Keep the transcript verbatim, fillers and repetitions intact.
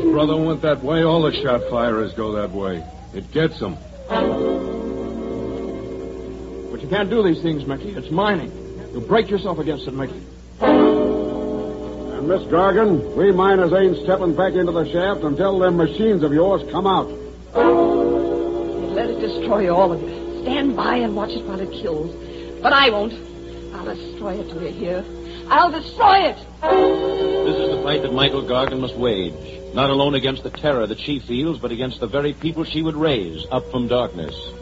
brother went that way, all the shot firers go that way. It gets them. But you can't do these things, Mickey. It's mining. You'll break yourself against it, Mickey. And, Miss Gargan, we miners ain't stepping back into the shaft until them machines of yours come out. Let it destroy all of you. Stand by and watch it while it kills. But I won't. I'll destroy it till you hear. I'll destroy it. This is the fight that Michael Gargan must wage. Not alone against the terror that she feels, but against the very people she would raise up from darkness.